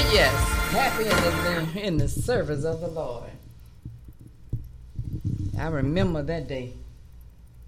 yes. Happy in the service of the Lord. I remember that day.